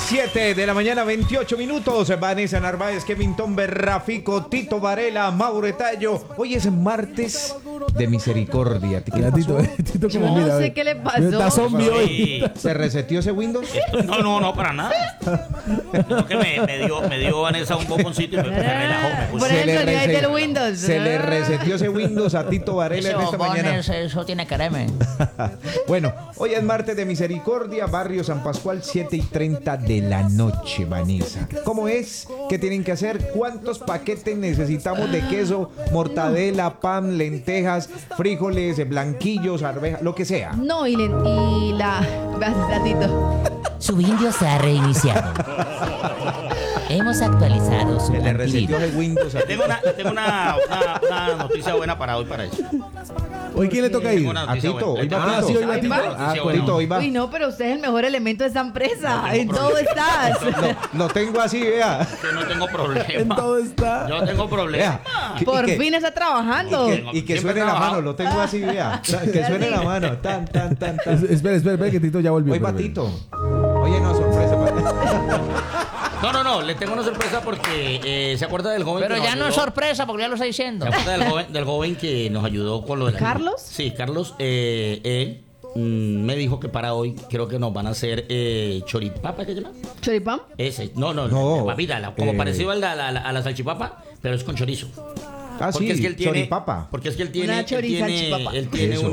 7 de la mañana, 28 minutos. Vanessa Narváez, Kevin Tomber, Rafico, Tito Varela, Mauro Tallo. Hoy es martes de misericordia. ¿Qué le pasó? Tito, Yo no sé qué le pasó. Está zombie hoy. ¿Se reseteó ese Windows? No, para nada. Creo que me dio Vanessa un bomboncito y me relajó. Me puse. Por el sonido ahí del Windows. Se le reseteó ese Windows a Tito Varela en esta mañana. Eso tiene creme. Bueno, hoy es martes de misericordia, barrio San Pascual, 7:30 de la noche, Vanessa. ¿Cómo es? ¿Qué tienen que hacer? ¿Cuántos paquetes necesitamos de queso, mortadela, pan, lentejas, frijoles, blanquillos, arvejas, lo que sea? No, y la... Tito. Su Windows se ha reiniciado. Hemos actualizado su Se le reseteó antivirus. el Windows a Tengo una noticia buena para hoy para eso. ¿Hoy quién le toca ir? Tengo una A noticia Tito. buena. Hoy va Ah, Tito. sí, hoy va Ahí Tito. va. Ah, Noticia Tito, hoy va. Uy, no, pero usted es el mejor elemento de esta empresa. No tengo En todo problema. estás. Lo tengo así, vea. Que no tengo problema. En todo está. Yo tengo problema. Vea. Por Y que- fin está trabajando. Y que Siempre suene he la trabajado. mano, lo tengo así, vea. Que suene la mano. Tan. Espera, que Tito ya volvió. Hoy va Espera. Tito. Oye, no, sorpresa. No, le tengo una sorpresa porque se acuerda del joven Pero que nos ya no es ayudó? sorpresa porque ya lo está diciendo. ¿Se acuerda del joven que nos ayudó con lo de la... ¿Carlos? Sí, Carlos. Él me dijo que para hoy creo que nos van a hacer choripapa, ¿qué se llama? ¿Choripán? Ese. No, papita, como parecido a la salchipapa, pero es con chorizo. Ah, Porque sí, es que él tiene, choripapa. porque es que él tiene, Una chorisalchipapa. él tiene Eso.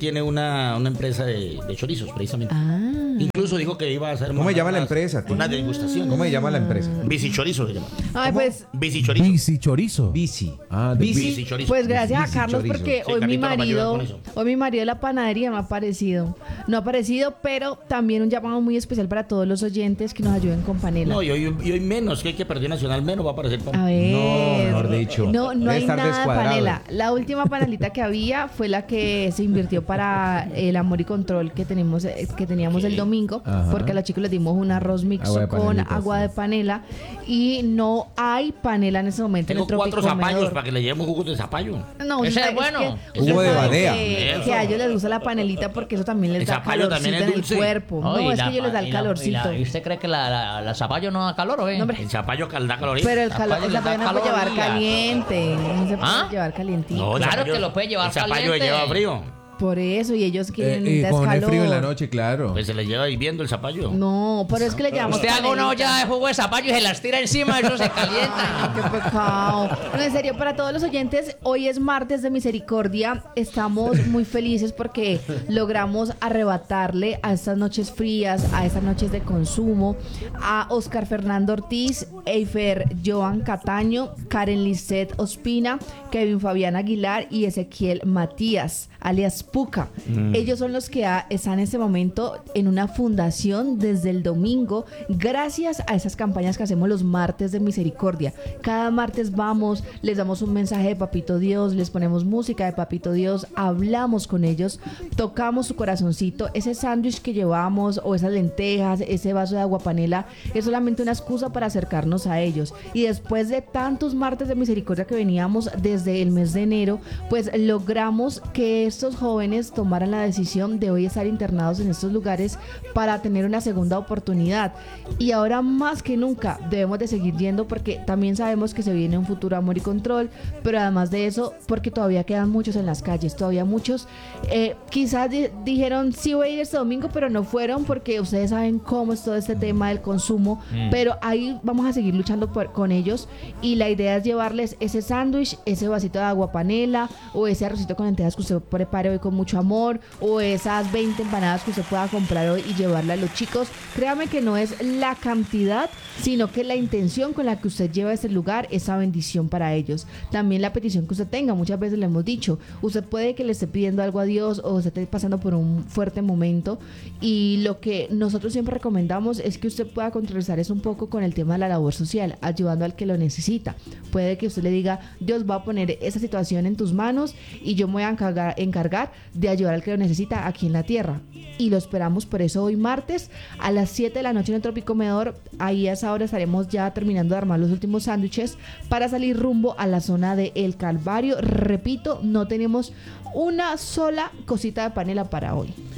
una empresa de chorizos, precisamente. Ah. Incluso dijo que iba a hacer ¿Cómo se llama la empresa, tío? Una degustación. ¿Cómo se llama la empresa? Bicichorizo se llama. Ay, pues... Bicichorizo. Bici chorizo. Bici. Ah, de Bici. Bicichorizo. Pues gracias a Bici Carlos chorizo. porque Sí, hoy mi Carlito nos va a ayudar marido, con eso. hoy mi marido de la panadería no ha aparecido. No ha aparecido, pero también un llamado muy especial para todos los oyentes que nos ayuden con panela. No, y hoy menos, que hay que perder Nacional, menos va a aparecer pan. A ver. No, mejor dicho. No Debe hay estar nada de descuadrado. panela. La última panelita que había fue la que se invirtió para el amor y control que teníamos el domingo, Ajá. porque a los chicos les dimos un arroz mixto Agua de con panelita, agua sí. de panela y no hay panela en ese momento Tengo en el 4 zapallos Tropicomedor. para que le llevemos jugos de zapallo. No, Ese usted es bueno. que Jugo usted de sabe badea. que a ellos les gusta la panelita porque eso también les El da zapallo calorcito también es en el dulce. cuerpo. Oh, No, y es la que ellos les da el pa- y la- calorcito. ¿Y usted cree que la zapallo no da calor o qué? No, hombre. El zapallo da calorías. Pero el Zapallo calor, el les da zapallo no se puede llevar calorías. caliente. No se puede ¿Ah? llevar calientito. No, el Claro zapallo- que lo puede llevar El zapallo caliente. lleva frío. Por eso, y ellos quieren Y con el calor. frío en la noche, claro. Pues se le lleva hirviendo el zapallo. No, pero es que le llamamos Usted haga una panelita. olla de jugo de zapallo y se las tira encima, eso se calienta. Qué pecado. Bueno, en serio, para todos los oyentes, hoy es martes de misericordia. Estamos muy felices porque logramos arrebatarle a estas noches frías, a estas noches de consumo, a Oscar Fernando Ortiz, Eifer Joan Cataño, Karen Lisset Ospina, Kevin Fabián Aguilar y Ezequiel Matías, alias Puca. Ellos son los que están en este momento en una fundación desde el domingo, gracias a esas campañas que hacemos los martes de misericordia. Cada martes vamos, les damos un mensaje de Papito Dios, les ponemos música de Papito Dios, hablamos con ellos, tocamos su corazoncito. Ese sándwich que llevamos o esas lentejas, ese vaso de agua panela, es solamente una excusa para acercarnos a ellos. Y después de tantos martes de misericordia que veníamos desde el mes de enero, pues logramos que estos jóvenes tomaran la decisión de hoy estar internados en estos lugares para tener una segunda oportunidad. Y ahora más que nunca debemos de seguir yendo porque también sabemos que se viene un futuro amor y control, pero además de eso, porque todavía quedan muchos en las calles, todavía muchos quizás dijeron sí voy a ir este domingo, pero no fueron porque ustedes saben cómo es todo este tema del consumo, pero ahí vamos a seguir luchando con ellos y la idea es llevarles ese sándwich, ese vasito de agua panela o ese arrocito con lentejas que usted prepare hoy con mucho amor o esas 20 empanadas que usted pueda comprar hoy y llevarle a los chicos. Créame que no es la cantidad, sino que la intención con la que usted lleva a ese lugar, esa bendición para ellos. También la petición que usted tenga, muchas veces le hemos dicho, usted puede que le esté pidiendo algo a Dios o usted esté pasando por un fuerte momento y lo que nosotros siempre recomendamos es que usted pueda contrarrestar eso un poco con el tema de la labor social, ayudando al que lo necesita. Puede que usted le diga, Dios va a poner esa situación en tus manos y yo me voy a encargar de ayudar al que lo necesita aquí en la tierra. Y lo esperamos por eso hoy martes a las 7 de la noche en el Tropicomedor. Ahí a esa hora estaremos ya terminando de armar los últimos sándwiches para salir rumbo a la zona de El Calvario. Repito, no tenemos una sola cosita de panela para hoy.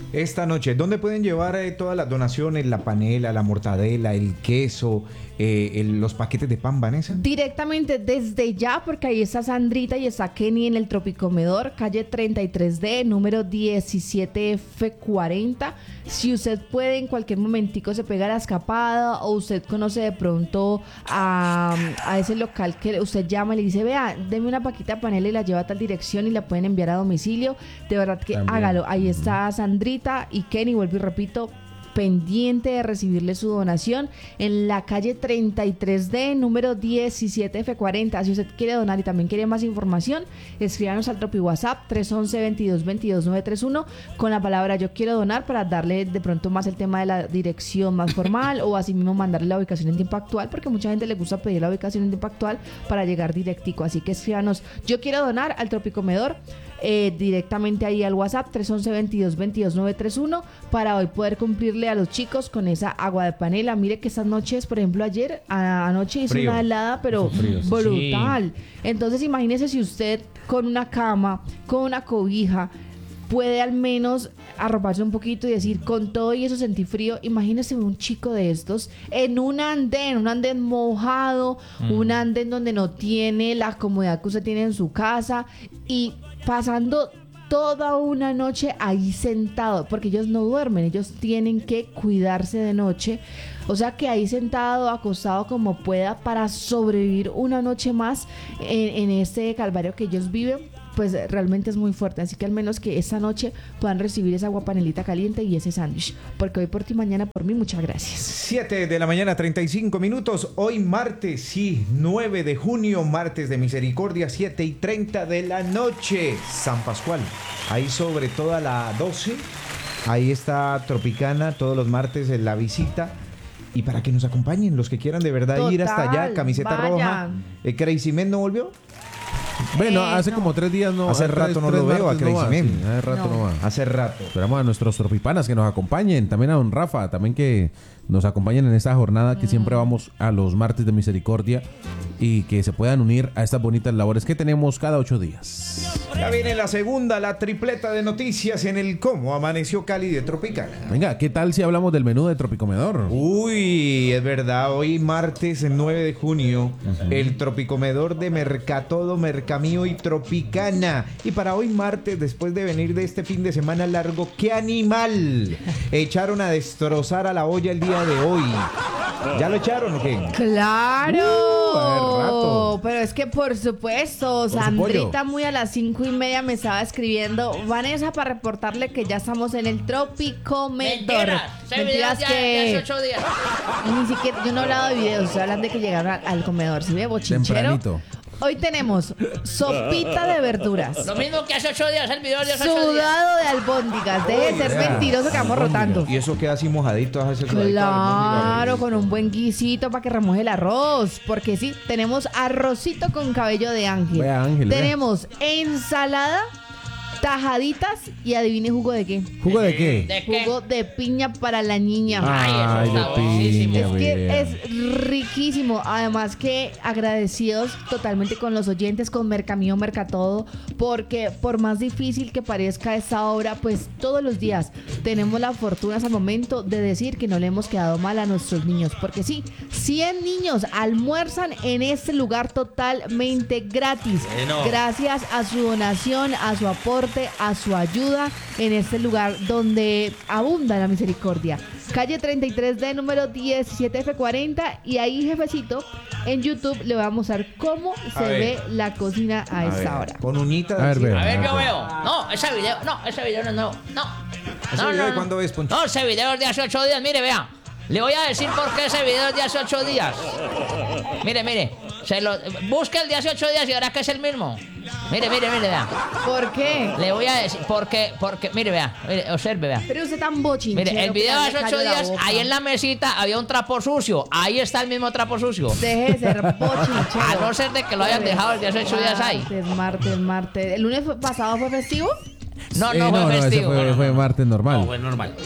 esta noche. ¿Dónde pueden llevar todas las donaciones? La panela, la mortadela, el queso, los paquetes de pan, Vanessa. Directamente desde ya, porque ahí está Sandrita y está Kenny en el Tropicomedor, calle 33D, número 17F40. Si usted puede en cualquier momentico se pega la escapada, o usted conoce de pronto a ese local que usted llama y le dice, vea, deme una paquita de panela y la lleva a tal dirección y la pueden enviar a domicilio, de verdad que También. hágalo. Ahí está Sandrita y Kenny, vuelvo y repito, pendiente de recibirle su donación en la calle 33D, número 17F40. Si usted quiere donar y también quiere más información, escríbanos al Tropi WhatsApp 311-2222-931 con la palabra yo quiero donar, para darle de pronto más el tema de la dirección más formal, o así mismo mandarle la ubicación en tiempo actual, porque mucha gente le gusta pedir la ubicación en tiempo actual para llegar directico. Así que escríbanos yo quiero donar al Tropicomedor directamente ahí al WhatsApp 311-2222-931 para hoy poder cumplirle a los chicos con esa agua de panela. Mire que estas noches, por ejemplo, anoche hizo Frío. una helada, pero Hizo frío, sí. brutal. Entonces imagínese si usted con una cama, con una cobija, puede al menos arroparse un poquito y decir, con todo y eso sentí frío. Imagínese un chico de estos en un andén mojado, un andén donde no tiene la comodidad que usted tiene en su casa, y pasando toda una noche ahí sentado, porque ellos no duermen, ellos tienen que cuidarse de noche. O sea que ahí sentado, acostado como pueda, para sobrevivir una noche más en este calvario que ellos viven, pues realmente es muy fuerte. Así que al menos que esta noche puedan recibir esa agua panelita caliente y ese sándwich, porque hoy por ti, mañana por mí. Muchas gracias. 7 de la mañana, 35 minutos. Hoy martes, sí, 9 de junio, martes de misericordia, 7:30 de la noche. San Pascual, ahí sobre toda la 12, ahí está Tropicana, todos los martes en la visita. Y para que nos acompañen, los que quieran de verdad ir hasta allá, Total, camiseta vayan. roja. ¿Crazy Men no volvió? Bueno, hace no. como 3 días no. Hace rato no lo veo a martes no va, Crazy Men. sí, hace rato no va. Hace rato. Esperamos a nuestros tropipanas que nos acompañen, también a don Rafa, también que nos acompañen en esta jornada que siempre vamos a los martes de misericordia, y que se puedan unir a estas bonitas labores que tenemos cada 8 días. Ya viene la segunda, la tripleta de noticias en el Cómo Amaneció Cali de Tropicana. Venga, ¿qué tal si hablamos del menú de Tropicomedor? Uy, es verdad, hoy martes 9 de junio, el Tropicomedor de Mercatodo, Mercamío y Tropicana. Y para hoy martes, después de venir de este fin de semana largo, ¿qué animal echaron a destrozar a la olla el día de hoy? ¿Ya lo echaron o qué? ¡Claro! hace rato. Pero es que por supuesto, su Sandrita pollo. muy a las 5:30 me estaba escribiendo, Vanessa, para reportarle que ya estamos en el Tropicomedor. Mentiras que 8 días. ni siquiera, yo no he hablado de videos, estoy hablando de que llegaron al comedor. ¿Sí ve, bochinchero? Tempranito. Hoy tenemos sopita de verduras, Lo mismo que hace 8 días, el video de hace 8 días. sudado de albóndigas. Deje de ser vea. mentiroso que vamos rotando. Y eso queda así mojadito, hace Claro, con un buen guisito para que remoje el arroz. Porque sí, tenemos arrocito con cabello de ángel. Vea, Ángel, vea. Tenemos ensalada, tajaditas y adivine jugo de qué. ¿Jugo de qué? ¿De qué? Jugo de piña para la niña. Ay, eso está buenísimo. piña, Es que vea. es riquísimo. Además que agradecidos totalmente con los oyentes, con Mercamío, Mercatodo, porque por más difícil que parezca esta obra, pues todos los días tenemos la fortuna hasta el momento de decir que no le hemos quedado mal a nuestros niños. Porque sí, 100 niños almuerzan en este lugar totalmente gratis. Bueno. Gracias a su donación, a su aporte, a su ayuda en este lugar donde abunda la misericordia. Calle 33D, número 17F40. Y ahí, jefecito, en YouTube le voy a mostrar cómo se ver. ve la cocina a esta hora. Con uñitas. A ver, vea. A ver, yo veo. No, ese video no, no. ¿Ese video de cuándo es, Poncho? No, ese video es de hace 8 días, mire, vea. Le voy a decir por qué ese video es de hace 8 días. Mire. Busque el de hace 8 días y verá que es el mismo. Mire, vea. ¿Por qué? Le voy a decir porque, mire, vea. Mire, observe, vea. Pero usted tan bochinchero. Mire, el que video ya de le hace 8 cayó la días, boca. ahí en la mesita había un trapo sucio. Ahí está el mismo trapo sucio. Deje de ser bochinchero. A no ser de que lo hayan dejado el de hace 8 días ahí. Martes. ¿El lunes pasado fue festivo? No, no, fue ese festivo. fue martes normal. No, bueno, normal.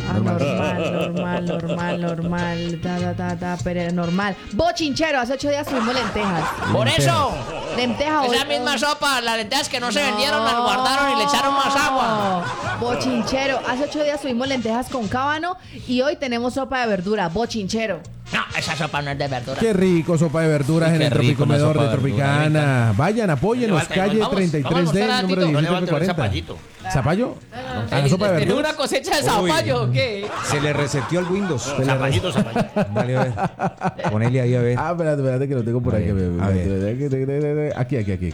Normal, pero normal. Bochinchero, hace 8 días tuvimos lentejas. Por eso, Lenteja hoy. esa misma sopa, las lentejas que no se vendieron, las guardaron y le echaron más agua. Bochinchero, hace 8 días tuvimos lentejas con cábano y hoy tenemos sopa de verdura. Bochinchero. No, esa sopa no es de verdura. Qué rico, sopa de verduras Uy, en qué el rico una Tropicomedor sopa de de verdura, Tropicana. Vayan, apóyennos, Levanta, calle vamos, 33D, vamos, número No le va a quedar 1740. zapallito. ¿Zapallo? ¿A la sopa de ¿Tiene verduras? una cosecha de zapallo o qué? Se le reseteó el Windows. Zapallito. Dale, a ver. Ponele ahí a ver. Ah, espérate que lo tengo por A aquí. ver, Aquí.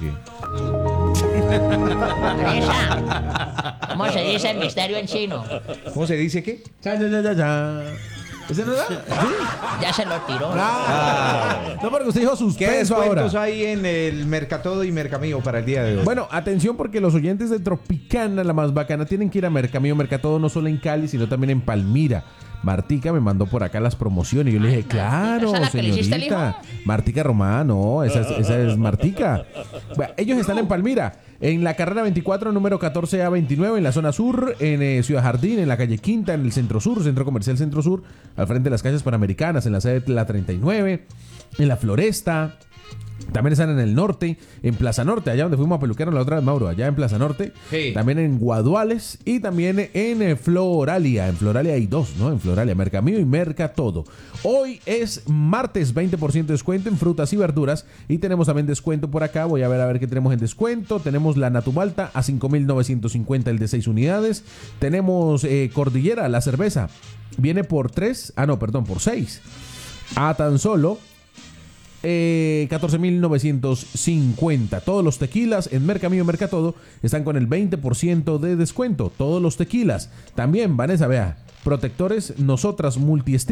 Marisa, ¿cómo se dice el misterio en chino? ¿Cómo se dice qué? Ya. ¿Ese no era? ¿Sí? Ya se lo tiró. No, porque usted dijo ¿Qué suspenso ahora. descuentos hay en el Mercatodo y Mercamío para el día de hoy? Bueno, atención porque los oyentes de Tropicana, la más bacana, tienen que ir a Mercamío, Mercatodo, no solo en Cali, sino también en Palmira. Martica me mandó por acá las promociones. Yo le dije, claro, ¿esa es la que le hiciste el señorita. Martica Román, no, esa es Martica. Bueno, ellos están en Palmira, en la carrera 24, número 14A29, en la zona sur, en Ciudad Jardín, en la calle Quinta, en el centro sur, centro comercial centro sur, al frente de las calles panamericanas, en la sede de la 39, en la Floresta. También están en el norte, en Plaza Norte, allá donde fuimos a peluquearnos la otra vez, Mauro, allá en Plaza Norte. Sí. También en Guaduales y también en Floralia. En Floralia hay dos, ¿no? En Floralia, Mercamío y Mercatodo. Hoy es martes, 20% de descuento en frutas y verduras. Y tenemos también descuento por acá. Voy a ver qué tenemos en descuento. Tenemos la Natumalta a 5.950, el de 6 unidades. Tenemos Cordillera, la cerveza. Viene por 6. A tan solo 14.950. Todos los tequilas en Mercamío y Mercatodo están con el 20% de descuento. Todos los tequilas. También, Vanessa, vea, protectores, nosotras multiestilo.